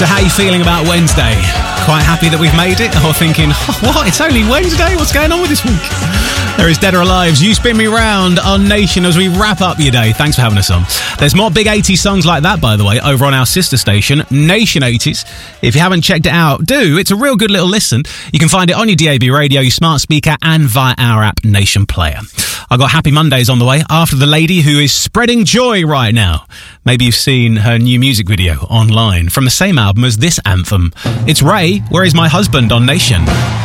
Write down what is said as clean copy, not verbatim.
So how are you feeling about Wednesday? Quite happy that we've made it? Or thinking, oh, what? It's only Wednesday? What's going on with this week? There is Dead or Alive's You Spin Me Round on Nation as we wrap up your day. Thanks for having us on. There's more big 80s songs like that, by the way, over on our sister station, Nation 80s. If you haven't checked it out, do. It's a real good little listen. You can find it on your DAB radio, your smart speaker, and via our app, Nation Player. I've got Happy Mondays on the way after the lady who is spreading joy right now. Maybe you've seen her new music video online from the same album as this anthem. It's Ray, Where Is My Husband on Nation.